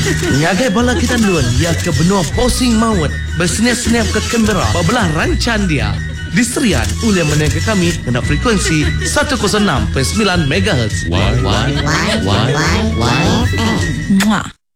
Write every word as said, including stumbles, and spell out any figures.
Ngagai bala kita duluan, ia ke benua posing maut, bersenyap-senyap ke Canberra, bebelah rancan dia. Diserian oleh menengah kami kena frekuensi seratus enam perpuluhan sembilan megahertz. Why, why, why, why, why, why, why, Mwah.